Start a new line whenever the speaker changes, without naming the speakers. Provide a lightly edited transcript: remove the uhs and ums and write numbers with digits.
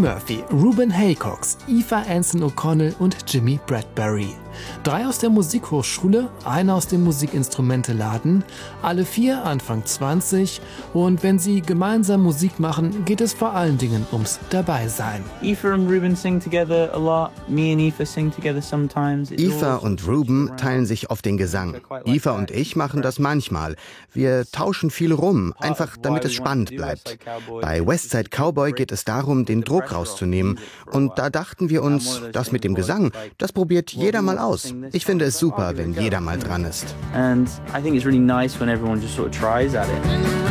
Murphy, Reuben Haycox, Aoife Anson O'Connell und Jimmy Bradbury. 3 aus der Musikhochschule, einer aus dem Musikinstrumenteladen, alle 4 Anfang 20 und wenn sie gemeinsam Musik machen, geht es vor allen Dingen ums Dabeisein.
Aoife und Reuben sing together a lot. Me and Aoife sing together sometimes.
Aoife und Reuben teilen sich oft den Gesang. Aoife und ich machen das manchmal. Wir tauschen viel rum, einfach damit es spannend bleibt. Bei Westside Cowboy geht es darum, den Druck rauszunehmen. Und da dachten wir uns, das mit dem Gesang, das probiert jeder mal aus. Ich finde es super, wenn jeder mal dran ist.
And I think it's really nice when everyone just sort of tries at it.